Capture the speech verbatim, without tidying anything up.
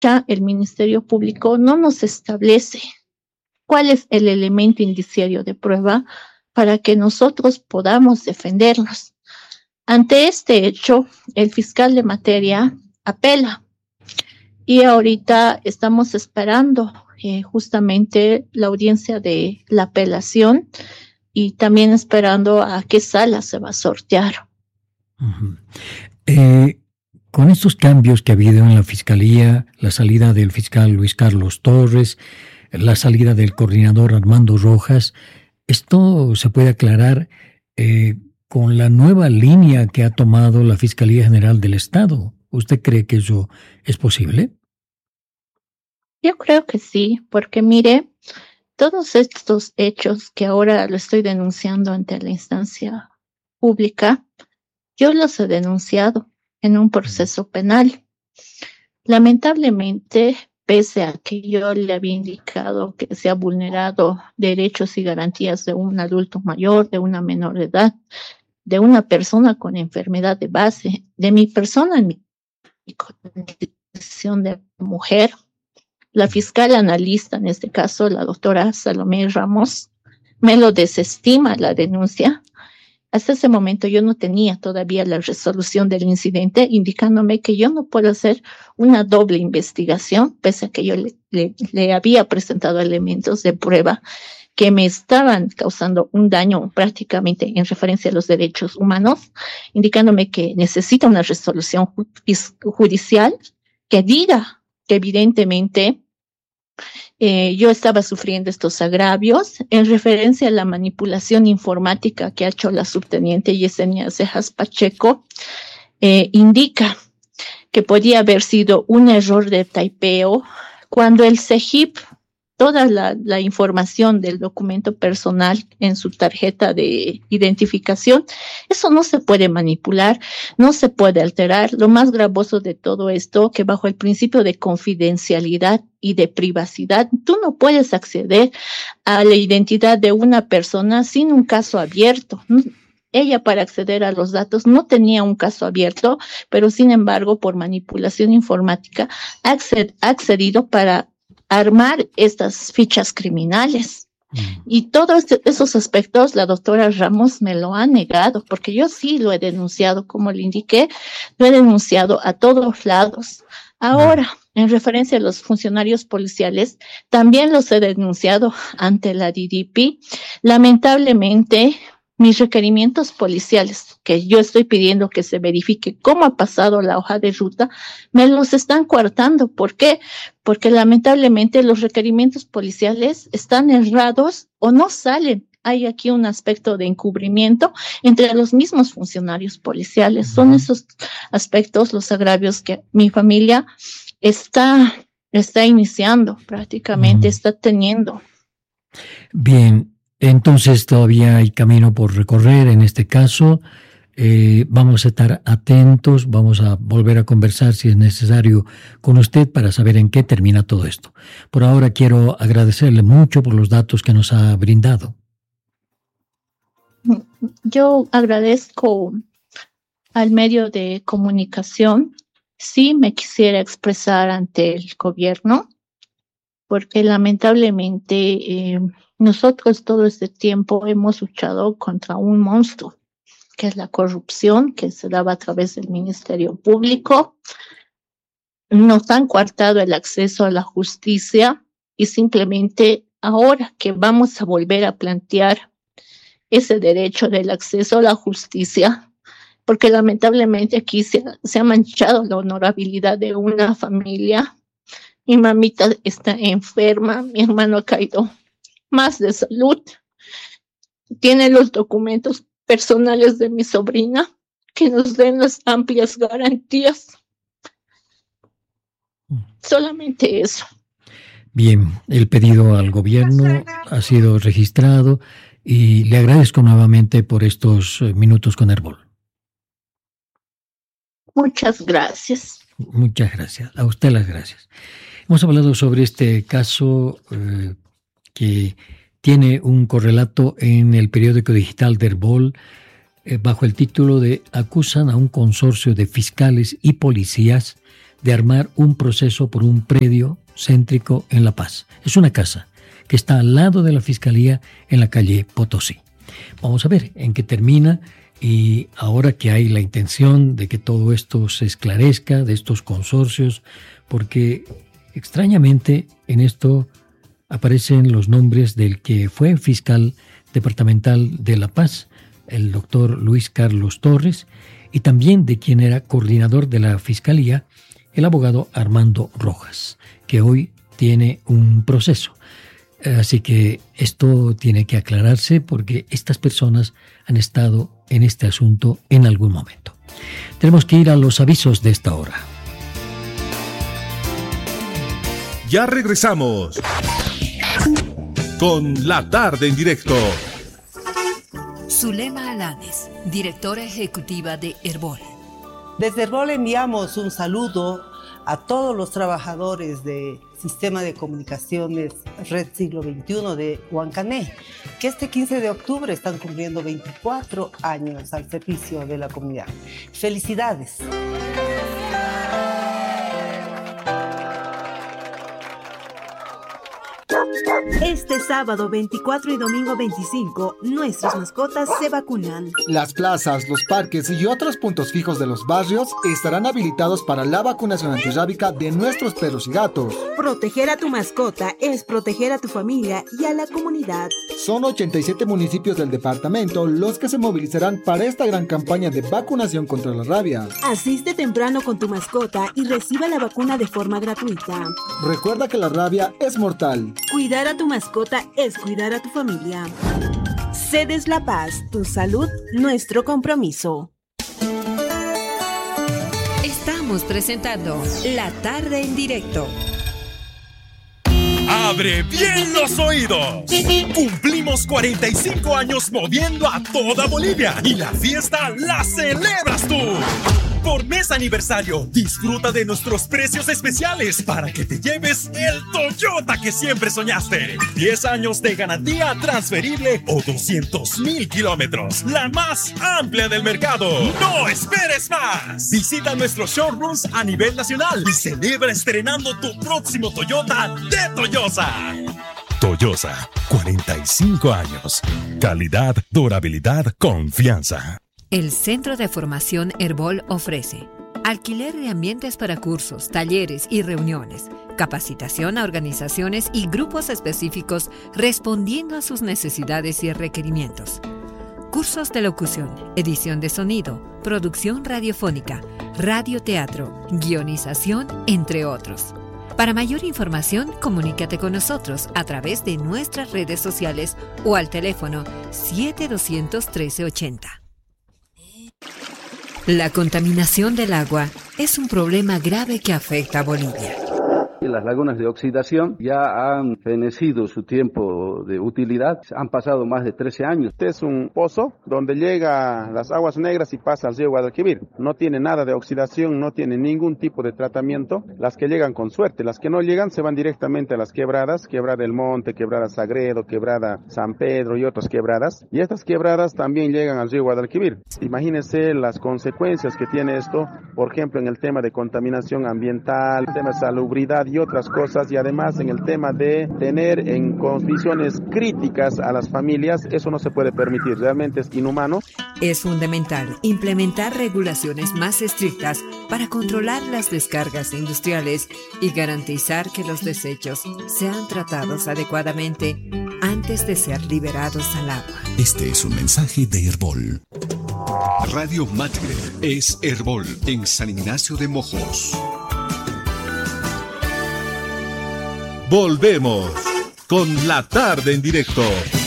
ya el Ministerio Público no nos establece cuál es el elemento indiciario de prueba para que nosotros podamos defendernos. Ante este hecho, el fiscal de materia apela y ahorita estamos esperando eh, justamente la audiencia de la apelación y también esperando a qué sala se va a sortear. Uh-huh. Eh, con estos cambios que ha habido en la Fiscalía, la salida del fiscal Luis Carlos Torres, la salida del coordinador Armando Rojas, ¿esto se puede aclarar eh, con la nueva línea que ha tomado la Fiscalía General del Estado? ¿Usted cree que eso es posible? Yo creo que sí, porque mire, todos estos hechos que ahora lo estoy denunciando ante la instancia pública, yo los he denunciado en un proceso penal. Lamentablemente, pese a que yo le había indicado que se ha vulnerado derechos y garantías de un adulto mayor, de una menor de edad, de una persona con enfermedad de base, de mi persona en mi condición de mujer, la fiscal analista, en este caso la doctora Salomé Ramos, me lo desestima la denuncia. Hasta ese momento yo no tenía todavía la resolución del incidente, indicándome que yo no puedo hacer una doble investigación, pese a que yo le, le, le había presentado elementos de prueba que me estaban causando un daño prácticamente en referencia a los derechos humanos, indicándome que necesita una resolución judicial que diga que evidentemente Eh, yo estaba sufriendo estos agravios en referencia a la manipulación informática que ha hecho la subteniente Yesenia Cejas Pacheco. Eh, indica que podía haber sido un error de taipeo cuando el C E G I P, toda la, la información del documento personal en su tarjeta de identificación, eso no se puede manipular, no se puede alterar. Lo más gravoso de todo esto, que bajo el principio de confidencialidad y de privacidad, tú no puedes acceder a la identidad de una persona sin un caso abierto. Ella, para acceder a los datos, no tenía un caso abierto, pero sin embargo, por manipulación informática, ha acced- ha accedido para armar estas fichas criminales. Mm. Y todos este, esos aspectos la doctora Ramos me lo ha negado, porque yo sí lo he denunciado, como le indiqué, lo he denunciado a todos lados. Ahora, mm. en referencia a los funcionarios policiales, también los he denunciado ante la D D P. Lamentablemente, mis requerimientos policiales, que yo estoy pidiendo que se verifique cómo ha pasado la hoja de ruta, me los están coartando. ¿Por qué? Porque lamentablemente los requerimientos policiales están errados o no salen. Hay aquí un aspecto de encubrimiento entre los mismos funcionarios policiales. Uh-huh. Son esos aspectos, los agravios que mi familia está, está iniciando prácticamente, uh-huh. está teniendo. Bien. Entonces todavía hay camino por recorrer en este caso. Eh, vamos a estar atentos, vamos a volver a conversar si es necesario con usted para saber en qué termina todo esto. Por ahora quiero agradecerle mucho por los datos que nos ha brindado. Yo agradezco al medio de comunicación. Sí me quisiera expresar ante el gobierno, porque lamentablemente eh, nosotros todo este tiempo hemos luchado contra un monstruo, que es la corrupción, que se daba a través del Ministerio Público. Nos han coartado el acceso a la justicia y simplemente ahora que vamos a volver a plantear ese derecho del acceso a la justicia, porque lamentablemente aquí se, se ha manchado la honorabilidad de una familia. Mi mamita está enferma, mi hermano ha caído más de salud, tiene los documentos personales de mi sobrina que nos den las amplias garantías. Solamente eso. Bien, el pedido al gobierno ha sido registrado y le agradezco nuevamente por estos minutos con Herbol. Muchas gracias. Muchas gracias. A usted las gracias. Hemos hablado sobre este caso eh, que tiene un correlato en el periódico digital de Herbol eh, bajo el título de Acusan a un consorcio de fiscales y policías de armar un proceso por un predio céntrico en La Paz. Es una casa que está al lado de la Fiscalía en la calle Potosí. Vamos a ver en qué termina, y ahora que hay la intención de que todo esto se esclarezca, de estos consorcios, porque extrañamente en esto aparecen los nombres del que fue fiscal departamental de La Paz, el doctor Luis Carlos Torres, y también de quien era coordinador de la Fiscalía, el abogado Armando Rojas, que hoy tiene un proceso. Así que esto tiene que aclararse porque estas personas han estado en este asunto en algún momento. Tenemos que ir a los avisos de esta hora. Ya regresamos con La Tarde en Directo. Zulema Alanes, directora ejecutiva de Herbol. Desde Herbol enviamos un saludo a todos los trabajadores de Sistema de Comunicaciones Red Siglo veintiuno de Huancané, que este quince de octubre están cumpliendo veinticuatro años al servicio de la comunidad. ¡Felicidades! Este sábado veinticuatro y domingo veinticinco, nuestras mascotas se vacunan. Las plazas, los parques y otros puntos fijos de los barrios estarán habilitados para la vacunación antirrábica de nuestros perros y gatos. Proteger a tu mascota es proteger a tu familia y a la comunidad. Son ochenta y siete municipios del departamento los que se movilizarán para esta gran campaña de vacunación contra la rabia. Asiste temprano con tu mascota y reciba la vacuna de forma gratuita. Recuerda que la rabia es mortal. Cuidar a tu mascota es cuidar a tu familia. Cedes La Paz, tu salud, nuestro compromiso. Estamos presentando La Tarde en Directo. ¡Abre bien los oídos! Cumplimos cuarenta y cinco años moviendo a toda Bolivia y la fiesta la celebras tú. Por mes aniversario, disfruta de nuestros precios especiales para que te lleves el Toyota que siempre soñaste. diez años de garantía transferible o doscientos mil kilómetros. La más amplia del mercado. ¡No esperes más! Visita nuestros showrooms a nivel nacional y celebra estrenando tu próximo Toyota de Toyosa. Toyosa, cuarenta y cinco años. Calidad, durabilidad, confianza. El Centro de Formación Herbol ofrece alquiler de ambientes para cursos, talleres y reuniones, capacitación a organizaciones y grupos específicos respondiendo a sus necesidades y requerimientos, cursos de locución, edición de sonido, producción radiofónica, radioteatro, guionización, entre otros. Para mayor información, comunícate con nosotros a través de nuestras redes sociales o al teléfono siete dos cero cero, uno tres ocho cero. La contaminación del agua es un problema grave que afecta a Bolivia. Las lagunas de oxidación ya han fenecido su tiempo de utilidad, han pasado más de trece años. Este es un pozo donde llega las aguas negras y pasa al río Guadalquivir. No tiene nada de oxidación, no tiene ningún tipo de tratamiento. Las que llegan con suerte, las que no llegan se van directamente a las quebradas, Quebrada del Monte, Quebrada Sagredo, Quebrada San Pedro y otras quebradas. Y estas quebradas también llegan al río Guadalquivir. Imagínense las consecuencias que tiene esto, por ejemplo, en el tema de contaminación ambiental, el tema de salubridad y otras cosas, y además en el tema de tener en condiciones críticas a las familias. Eso no se puede permitir, realmente es inhumano. Es fundamental implementar regulaciones más estrictas para controlar las descargas industriales y garantizar que los desechos sean tratados adecuadamente antes de ser liberados al agua. Este es un mensaje de Herbol. Radio Matre es Herbol en San Ignacio de Mojos. Volvemos con La Tarde en Directo.